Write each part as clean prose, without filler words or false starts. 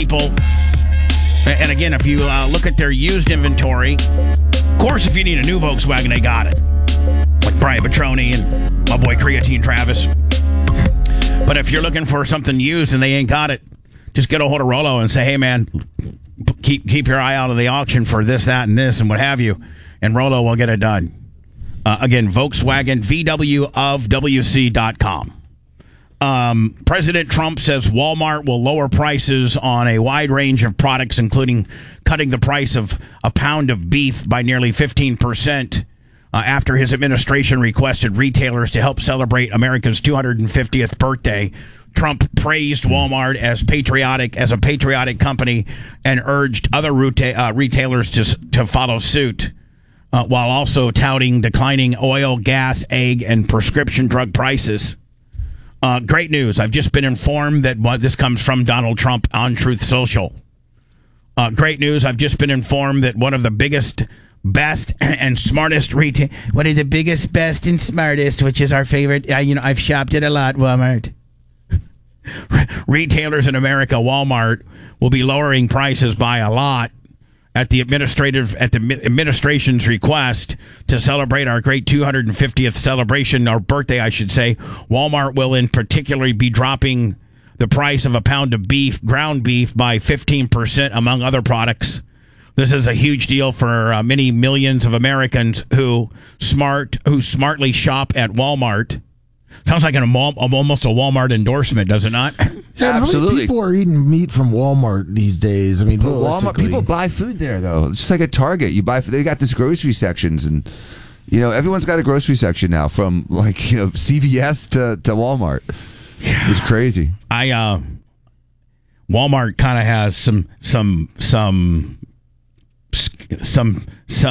people. And again, if you look at their used inventory, of course, if you need a new Volkswagen, they got it. Like Brian Petroni and my boy Creatine Travis. But if you're looking for something used and they ain't got it, just get a hold of Rollo and say, hey, man, keep your eye out of the auction for this, that, and this, and what have you. And Rollo will get it done. Again, Volkswagen, VWofWC.com. President Trump says Walmart will lower prices on a wide range of products, including cutting the price of a pound of beef by nearly 15%. After his administration requested retailers to help celebrate America's 250th birthday, Trump praised Walmart as a patriotic company and urged other retailers to follow suit, while also touting declining oil, gas, egg, and prescription drug prices. Great news. I've just been informed that this comes from Donald Trump on Truth Social. Great news. I've just been informed that one of the biggest, best, and smartest one of the biggest, best, and smartest, which is our favorite. I've shopped it a lot, Walmart. Retailers in America, Walmart, will be lowering prices by a lot at the administration's request to celebrate our great 250th celebration, or birthday, I should say. Walmart will in particular be dropping the price of a pound of beef, ground beef, by 15%, among other products. This is a huge deal for many millions of Americans who smartly shop at Walmart. Sounds like almost a Walmart endorsement, does it not? Yeah, absolutely. How many people are eating meat from Walmart these days? I mean, Walmart, people buy food there, though. It's just like a Target. They got this grocery sections, and everyone's got a grocery section now, from CVS to Walmart. Yeah. It's crazy. Walmart kind of has some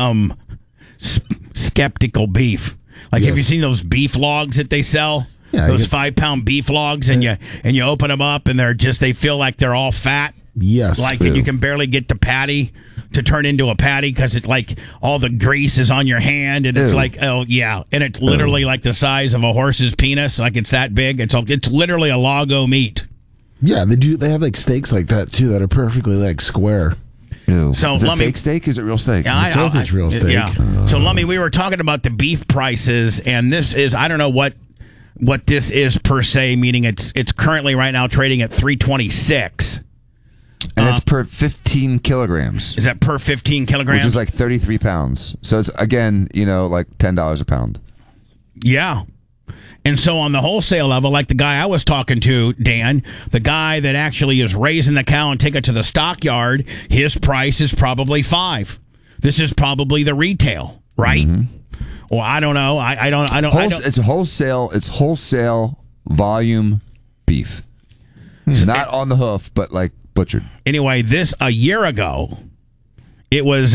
skeptical beef. Like, have you seen those beef logs that they sell? Yeah, those 5-pound beef logs, and you open them up, and they feel like they're all fat. Yes, and you can barely get the patty to turn into a patty because it's like all the grease is on your hand, and it's like, oh yeah, and it's literally like the size of a horse's penis, like it's that big. It's literally a log o' meat. Yeah, they do. They have like steaks like that too that are perfectly like square. Ew. So is it fake steak? Is it real steak? Yeah, it says it's real steak. Yeah. So Lummy, we were talking about the beef prices, and this is, I don't know what this is per se, meaning it's currently right now trading at $3.26. And it's per 15 kilograms. Is that per 15 kilograms? Which is like 33 pounds. So it's, again, like $10 a pound. Yeah. And so on the wholesale level, like the guy I was talking to, Dan, the guy that actually is raising the cow and take it to the stockyard, his price is probably $5. This is probably the retail, right? Mm-hmm. Well, I don't know. I don't. It's wholesale. It's wholesale volume beef. It's not on the hoof, but like butchered. Anyway, a year ago, it was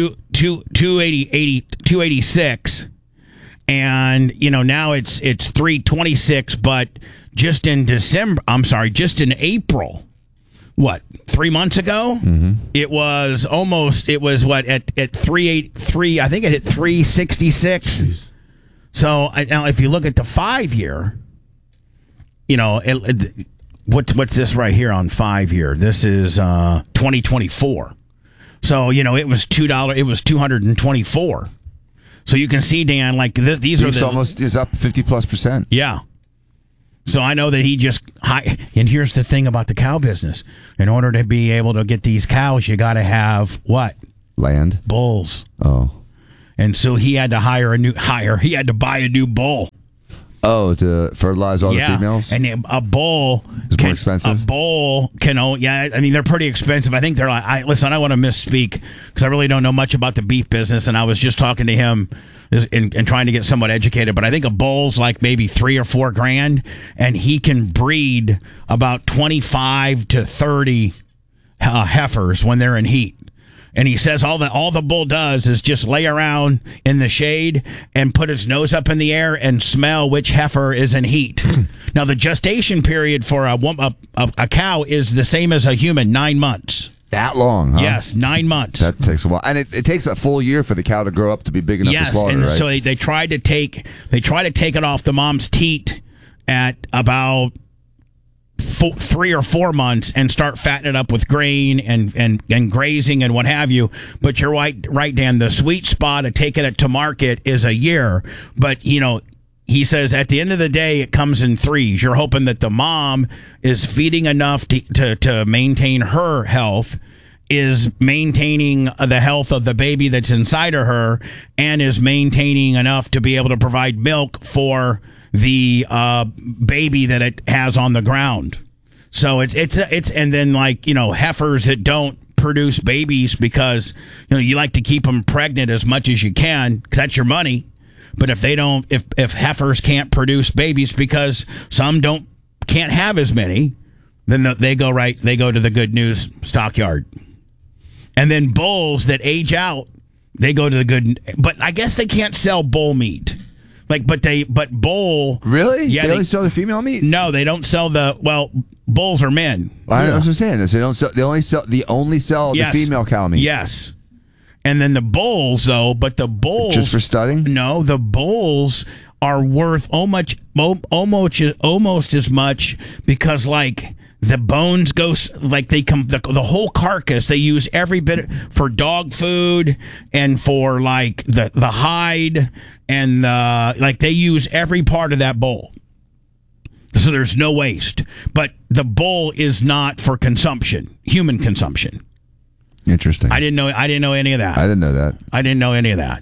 286. And now it's $3.26, but just in April, 3 months ago, it was at 383. I think it hit 366. Jeez. So now if you look at the 5-year, what's this right here on 5-year? This is 2024. So it was $2. It was $224. So you can see, Dan, like these are almost is up 50+%. Yeah. So I know that he and here's the thing about the cow business. In order to be able to get these cows, you got to have what? Land. Bulls. Oh. And so he had to he had to buy a new bull. Oh, to fertilize all the females? And a bull is more expensive. A bull they're pretty expensive. I think they're like, I don't want to misspeak because I really don't know much about the beef business, and I was just talking to him and trying to get somewhat educated, but I think a bull's like maybe $3 or $4 grand, and he can breed about 25 to 30 heifers when they're in heat. And he says all the bull does is just lay around in the shade and put his nose up in the air and smell which heifer is in heat. Now, the gestation period for a cow is the same as a human, 9 months. That long, huh? Yes, 9 months. That takes a while. And it takes a full year for the cow to grow up to be big enough to slaughter, right? So they try to take it off the mom's teat at about 3 or 4 months and start fattening it up with grain and grazing and what have you. But you're right, Dan. The sweet spot of taking it to market is a year. But, you know, he says at the end of the day, it comes in threes. You're hoping that the mom is feeding enough to maintain her health, is maintaining the health of the baby that's inside of her, and is maintaining enough to be able to provide milk for the baby that it has on the ground. So it's and then, like, you know, heifers that don't produce babies because, you know, you like to keep them pregnant as much as you can because that's your money. But if they don't, if heifers can't produce babies because some can't have as many, then they go to the Good News stockyard. And then bulls that age out, they go to the good. But I guess they can't sell bull meat. But bull. Really? Yeah, they only sell the female meat? No, they don't sell bulls are men. I was just saying this. They don't sell. They only sell the female cow meat. Yes. And then the bulls, though, just for studding? No, the bulls are worth almost as much because, like, the bones go, like, they come, the whole carcass, they use every bit for dog food and for, like, the hide and like, they use every part of that bull. So there's no waste. But the bull is not for consumption, human consumption. Interesting. I didn't know any of that. I didn't know that. I didn't know any of that.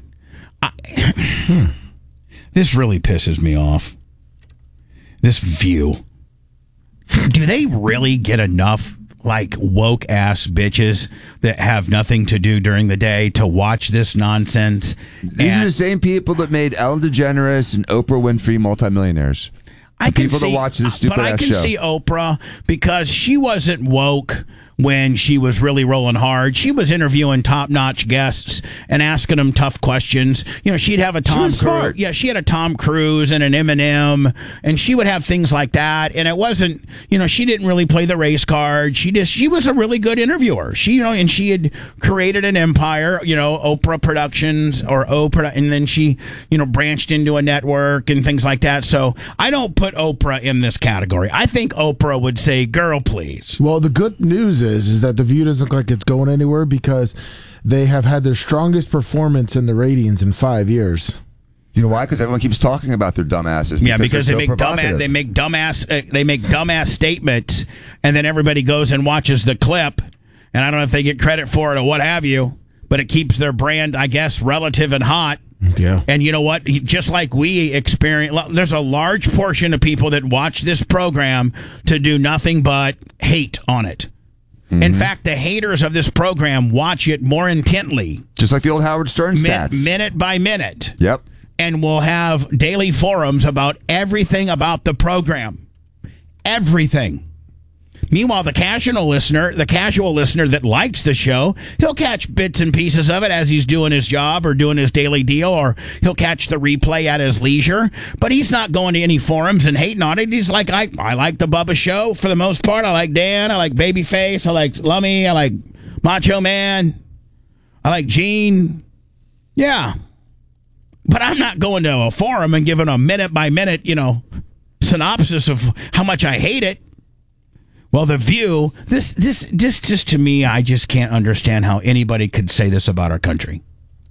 This really pisses me off. This View. Do they really get enough, like, woke ass bitches that have nothing to do during the day to watch this nonsense? These are the same people that made Ellen DeGeneres and Oprah Winfrey multimillionaires. People that watch this stupid ass show. But I can see Oprah because she wasn't woke when she was really rolling hard. She was interviewing top-notch guests and asking them tough questions. You know, she'd have a Tom Cruise. Yeah, she had a Tom Cruise and an Eminem, and she would have things like that. And it wasn't, you know, she didn't really play the race card. She was a really good interviewer. She, you know, and she had created an empire, you know, Oprah Productions or Oprah, and then she, you know, branched into a network and things like that. So I don't put Oprah in this category. I think Oprah would say, "Girl, please." Well, the good news is that The View doesn't look like it's going anywhere because they have had their strongest performance in the ratings in 5 years. You know why? Because everyone keeps talking about their dumbasses. Yeah, because they make dumbass statements, and then everybody goes and watches the clip, and I don't know if they get credit for it or what have you, but it keeps their brand, I guess, relative and hot. Yeah. And you know what? Just like we experience, there's a large portion of people that watch this program to do nothing but hate on it. Mm-hmm. In fact, the haters of this program watch it more intently. Just like the old Howard Stern stats. Minute by minute. Yep. And we'll have daily forums about everything about the program. Everything. Meanwhile, the casual listener that likes the show, he'll catch bits and pieces of it as he's doing his job or doing his daily deal, or he'll catch the replay at his leisure. But he's not going to any forums and hating on it. He's like, I like the Bubba Show for the most part. I like Dan. I like Babyface. I like Lummy. I like Macho Man. I like Gene. Yeah. But I'm not going to a forum and giving a minute-by-minute, you know, synopsis of how much I hate it. Well, The View, this just to me, I just can't understand how anybody could say this about our country.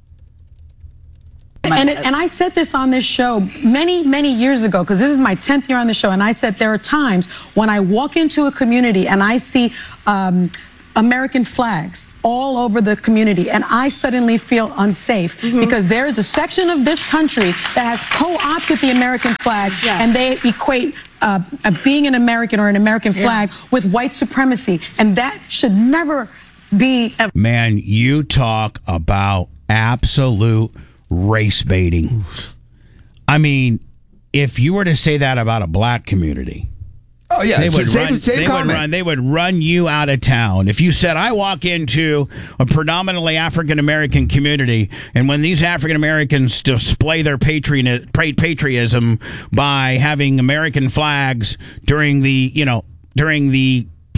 And I said this on this show many, many years ago, because this is my 10th year on the show, and I said there are times when I walk into a community and I see American flags all over the community, and I suddenly feel unsafe because there is a section of this country that has co-opted the American flag, and they equate being an American or an American flag with white supremacy, and that should never be. Man, you talk about absolute race baiting. I mean, if you were to say that about a black community, oh yeah, they would run you out of town. If you said, I walk into a predominantly African American community, and when these African Americans display their patriotism by having American flags during the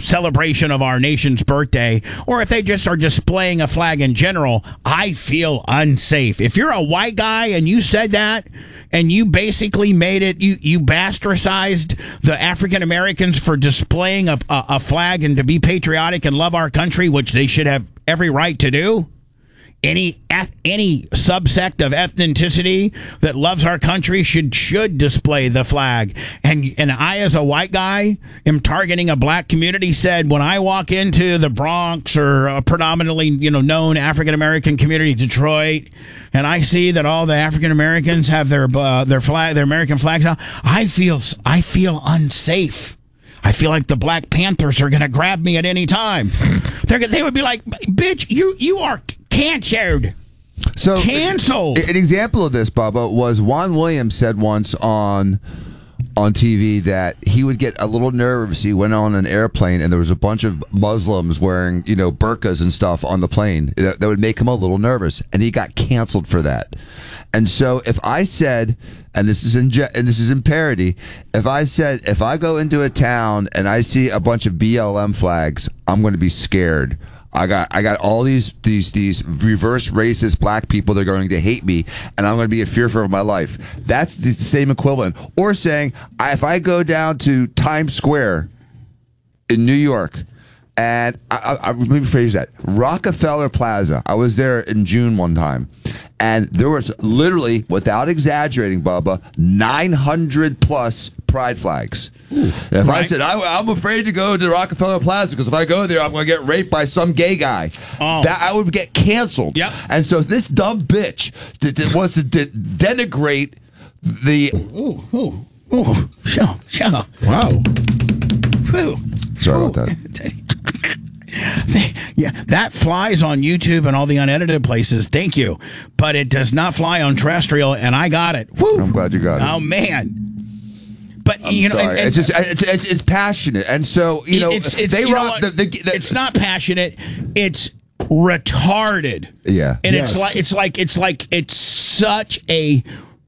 celebration of our nation's birthday, or if they just are displaying a flag in general, I feel unsafe. If you're a white guy and you said that, and you basically made it, you bastardized the African Americans for displaying a flag and to be patriotic and love our country, which they should have every right to do. Any subsect of ethnicity that loves our country should display the flag. And I, as a white guy, am targeting a black community. Said when I walk into the Bronx or a predominantly known African American community, Detroit, and I see that all the African Americans have their American flags out, I feel unsafe. I feel like the Black Panthers are going to grab me at any time. They would be like, "Bitch, you are canceled." So canceled. An example of this, Bubba, was Juan Williams said once on TV that he would get a little nervous. He went on an airplane and there was a bunch of Muslims wearing, burqas and stuff on the plane that would make him a little nervous, and he got canceled for that. And so if I said, and this is in parody, if I said, if I go into a town and I see a bunch of BLM flags, I'm going to be scared. I got all these reverse racist black people that are going to hate me, and I'm going to be fearful of my life. That's the same equivalent. Or saying, if I go down to Times Square in New York, and let me rephrase that, Rockefeller Plaza. I was there in June one time, and there was literally, without exaggerating, Bubba, 900 plus pride flags. If I said, I'm afraid to go to Rockefeller Plaza because if I go there, I'm going to get raped by some gay guy, that I would get canceled. Yep. And so this dumb bitch wants to denigrate the... Wow. Sorry about that. Yeah, that flies on YouTube and all the unedited places. Thank you. But it does not fly on terrestrial, and I got it. Woo. I'm glad you got it. Oh, man. But sorry. It's passionate, and so it's not passionate. It's retarded. Yeah, and yes. it's such a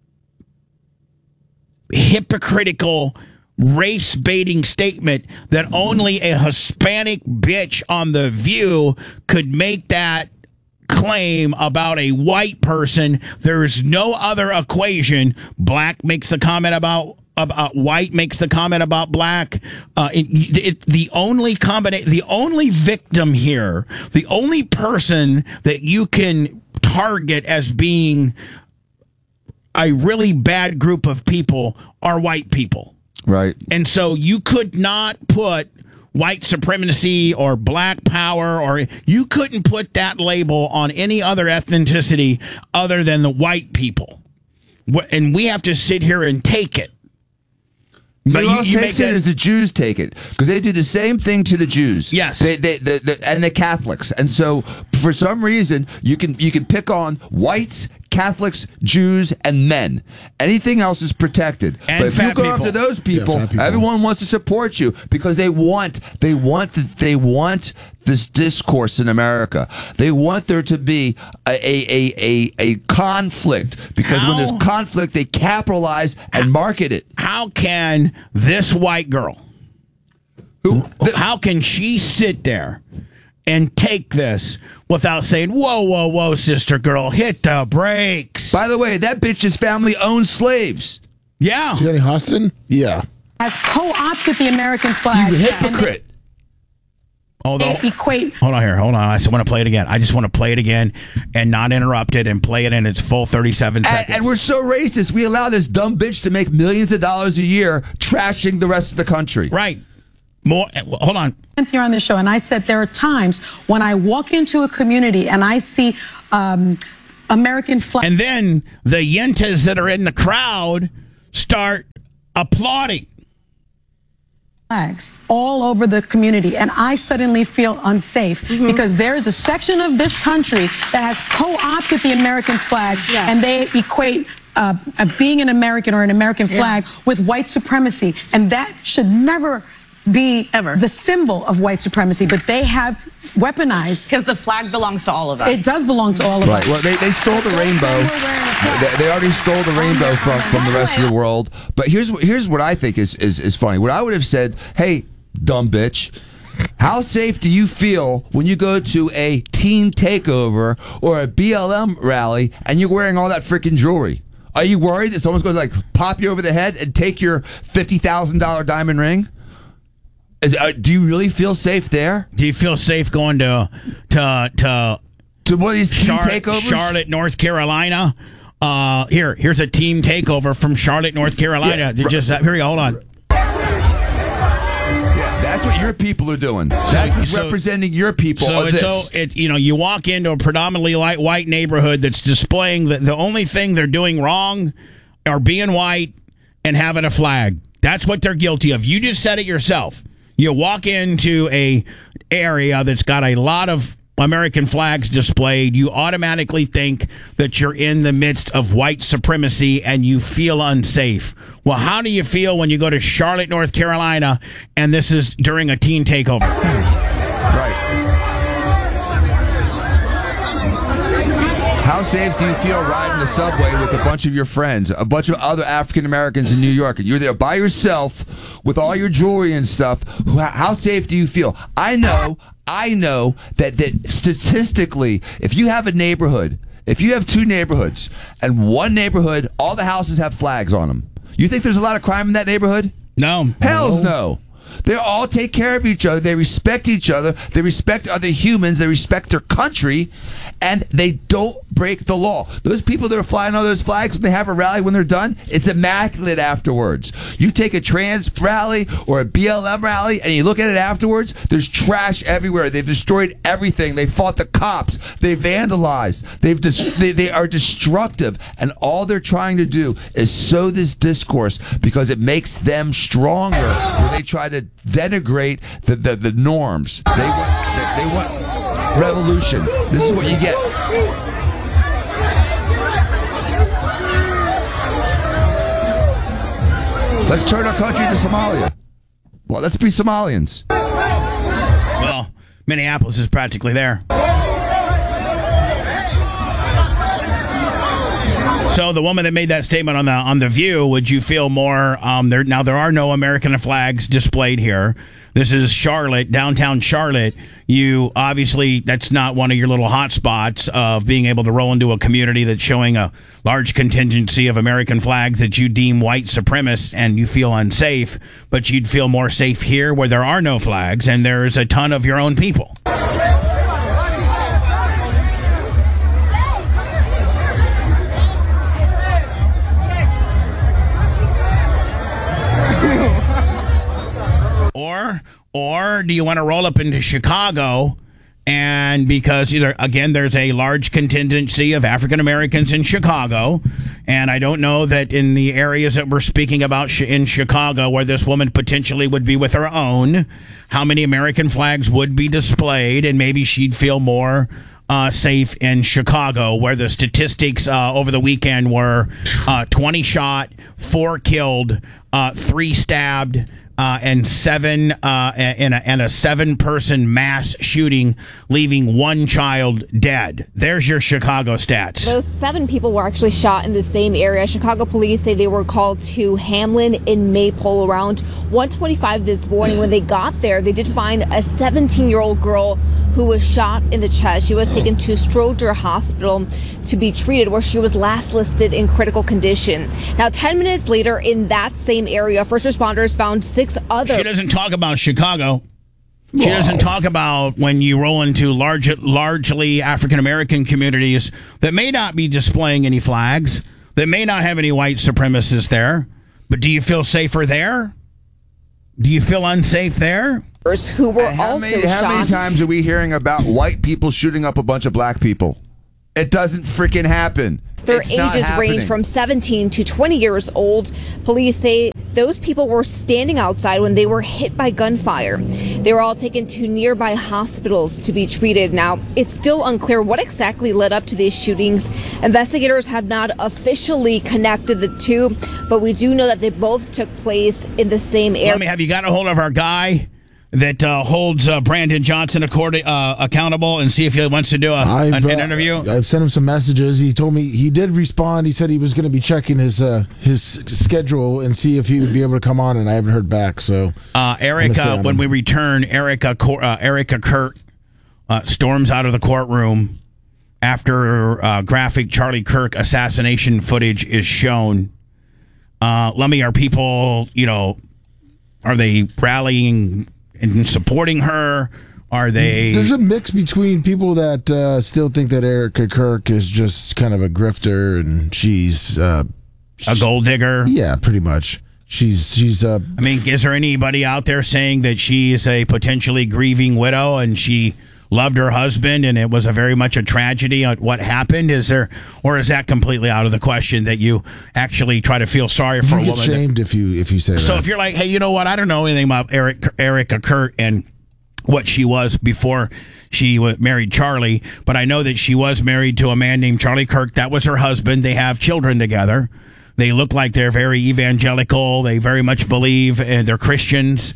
hypocritical, race baiting statement that only a Hispanic bitch on The View could make that claim about a white person. There's no other equation. Black makes the comment about white, makes the comment about black. The only victim here, the only person that you can target as being a really bad group of people are white people. Right. And so you could not put white supremacy or black power, or you couldn't put that label on any other ethnicity other than the white people. And we have to sit here and take it. But you takes it as the Jews take it, because they do the same thing to the Jews. Yes, and the Catholics, and so for some reason you can pick on whites, Catholics, Jews, and men. Anything else is protected. And but if you go after those people, everyone wants to support you because they want this discourse in America. They want there to be a conflict, because when there's conflict, they capitalize and market it. How can this white girl, how can she sit there and take this without saying, whoa, sister girl, hit the brakes? By the way, that bitch's family owns slaves. Yeah. Jenny Austin? Yeah. Has co-opted the American flag. You hypocrite. Although, equate. Hold on. I just want to play it again. I just want to play it again and not interrupt it and play it in its full 37 seconds. And we're so racist. We allow this dumb bitch to make millions of dollars a year trashing the rest of the country. Right. More. Hold on. Here on the show, and I said there are times when I walk into a community and I see American flag. And then the yentas that are in the crowd start applauding. Flags all over the community, and I suddenly feel unsafe because there is a section of this country that has co-opted the American flag, and they equate being an American or an American flag with white supremacy, and that should never be the symbol of white supremacy, but they have weaponized. Because the flag belongs to all of us. It does belong to all of us. Well, they stole the rainbow. They already stole the rainbow from the rest of the world. But here's what I think is funny. What I would have said, hey, dumb bitch, How safe do you feel when you go to a teen takeover or a BLM rally and you're wearing all that freaking jewelry? Are you worried that someone's going to like pop you over the head and take your $50,000 diamond ring? Do you really feel safe there? Do you feel safe going to one of these teen takeovers? Charlotte, North Carolina? Here's a team takeover from Charlotte, North Carolina. Yeah, here we go. Hold on. Yeah, that's what your people are doing. That's what's representing your people. You walk into a predominantly white neighborhood that's displaying the only thing they're doing wrong are being white and having a flag. That's what they're guilty of. You just said it yourself. You walk into a area that's got a lot of American flags displayed, you automatically think that you're in the midst of white supremacy and you feel unsafe. Well, how do you feel when you go to Charlotte, North Carolina, and this is during a teen takeover? Right. How safe do you feel riding the subway with a bunch of your friends, a bunch of other African Americans in New York, and you're there by yourself with all your jewelry and stuff? How safe do you feel? I know that statistically, if you have a neighborhood, if you have two neighborhoods, and one neighborhood, all the houses have flags on them, you think there's a lot of crime in that neighborhood? No. Hells no. They all take care of each other. They respect each other. They respect other humans. They respect their country. And they don't break the law. Those people that are flying all those flags when they have a rally, when they're done, it's immaculate afterwards. You take a trans rally or a BLM rally and you look at it afterwards, there's trash everywhere. They've destroyed everything. They fought the cops. They vandalized. They are destructive. And all they're trying to do is sow this discourse because it makes them stronger when they try to denigrate the norms. They want revolution. This is what you get. Let's turn our country into Somalia. Well, let's be Somalians. Well, Minneapolis is practically there. So the woman that made that statement on the View, would you feel more? There are no American flags displayed here. This is Charlotte, downtown Charlotte. You obviously, that's not one of your little hot spots of being able to roll into a community that's showing a large contingency of American flags that you deem white supremacists and you feel unsafe, but you'd feel more safe here where there are no flags and there's a ton of your own people. Or do you want to roll up into Chicago, and because there's a large contingency of African Americans in Chicago, and I don't know that in the areas that we're speaking about in Chicago where this woman potentially would be with her own, how many American flags would be displayed, and maybe she'd feel more safe in Chicago, where the statistics over the weekend were 20 shot, 4 killed, 3 stabbed, and a 7-person mass shooting, leaving 1 child dead. There's your Chicago stats. Those 7 people were actually shot in the same area. Chicago police say they were called to Hamlin in Maple around 1:25 this morning. When they got there, they did find a 17-year-old girl who was shot in the chest. She was taken to Stroger Hospital to be treated, where she was last listed in critical condition. Now, 10 minutes later in that same area, first responders found 6 other... She doesn't talk about Chicago. She doesn't talk about when you roll into largely African-American communities that may not be displaying any flags, that may not have any white supremacists there. But do you feel safer there? Do you feel unsafe there? Who were also shot. How many times are we hearing about white people shooting up a bunch of black people? It doesn't freaking happen. Their ages range from 17 to 20 years old. Police say those people were standing outside when they were hit by gunfire. They were all taken to nearby hospitals to be treated. Now, it's still unclear what exactly led up to these shootings. Investigators have not officially connected the two, but we do know that they both took place in the same area. Have you got a hold of our guy that holds Brandon Johnson accountable and see if he wants to do an interview? I've sent him some messages. He told me he did respond. He said he was going to be checking his schedule and see if he would be able to come on, and I haven't heard back. So, Erica, when we return, Erica Kirk storms out of the courtroom after graphic Charlie Kirk assassination footage is shown. Lummy, are people, are they rallying and supporting her? Are they? There's a mix between people that still think that Erica Kirk is just kind of a grifter and she's a gold digger. Yeah, pretty much. She's. I mean, is there anybody out there saying that she is a potentially grieving widow and she loved her husband and it was very much a tragedy on what happened? Is there, or is that completely out of the question that you actually try to feel sorry for a woman? You get shamed if you say that. So if you're like, hey, you know what? I don't know anything about Erica Kirk and what she was before she married Charlie, but I know that she was married to a man named Charlie Kirk. That was her husband. They have children together. They look like they're very evangelical. They very much believe, and they're Christians.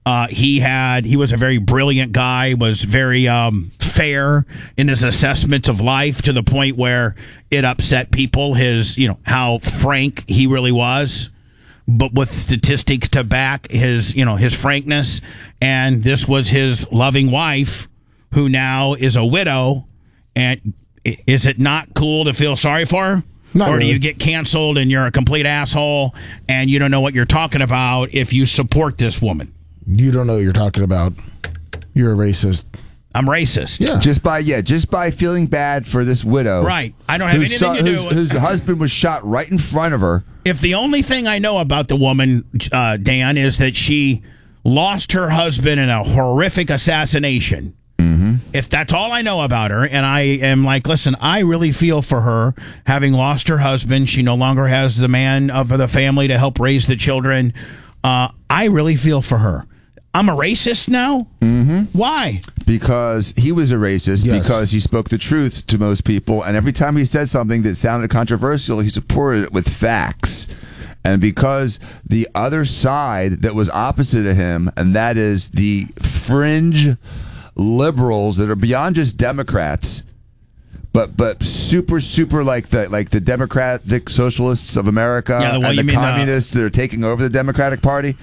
He was a very brilliant guy, was very fair in his assessments of life to the point where it upset people, how frank he really was, but with statistics to back his frankness. And this was his loving wife who now is a widow. And is it not cool to feel sorry for her? Not or really. do you get canceled and you're a complete asshole and you don't know what you're talking about if you support this woman? You don't know what you're talking about. You're a racist. I'm racist. Yeah. Just by feeling bad for this widow. Right. I don't have anything to do with whose husband was shot right in front of her. If the only thing I know about the woman, Dan, is that she lost her husband in a horrific assassination. Mm-hmm. If that's all I know about her, and I am like, listen, I really feel for her having lost her husband. She no longer has the man of the family to help raise the children. I really feel for her. I'm a racist now? Mm-hmm. Why? Because he was a racist, Yes. because he spoke the truth to most people, and every time he said something that sounded controversial, he supported it with facts. And because the other side that was opposite of him, and that is the fringe liberals that are beyond just Democrats, but super like the Democratic Socialists of America, and the communists that are taking over the Democratic Party,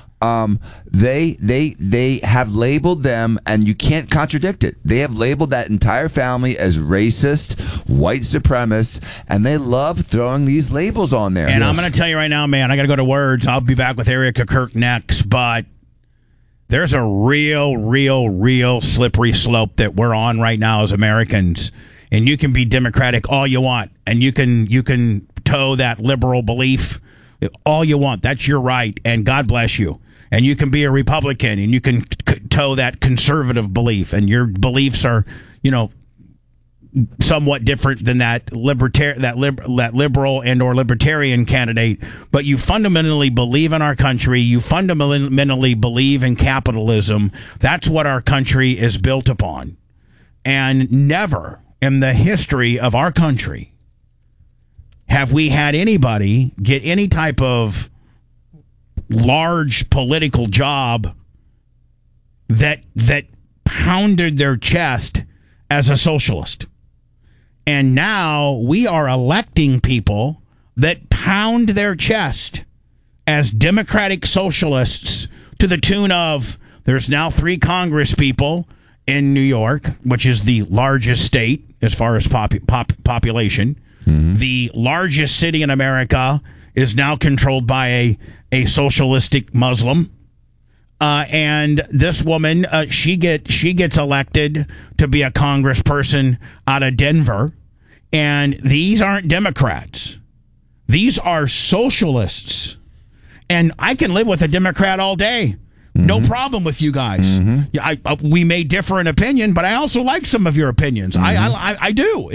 they have labeled them, and you can't contradict it. They have labeled that entire family as racist, white supremacists, and they love throwing these labels on there. And I'm going to tell you right now, man, I got to go to words. I'll be back with Erica Kirk next, but there's a real slippery slope that we're on right now as Americans. And you can be Democratic all you want, and you can toe that liberal belief all you want. That's your right, and God bless you. And you can be a Republican, and you can toe that conservative belief, and your beliefs are, somewhat different than that liberal and or libertarian candidate. But you fundamentally believe in our country. You fundamentally believe in capitalism. That's what our country is built upon. And never in the history of our country have we had anybody get any type of large political job that pounded their chest as a socialist. And now we are electing people that pound their chest as democratic socialists to the tune of, there's now 3 Congress people in New York, which is the largest state as far as population. Mm-hmm. The largest city in America is now controlled by a socialistic Muslim. And this woman, she gets elected to be a congressperson out of Denver. And these aren't Democrats. These are socialists. And I can live with a Democrat all day. Mm-hmm. No problem with you guys. Mm-hmm. Yeah, we may differ in opinion, but I also like some of your opinions. Mm-hmm. I do.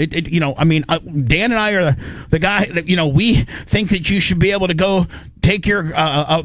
Dan and I are the guy that, we think that you should be able to go take your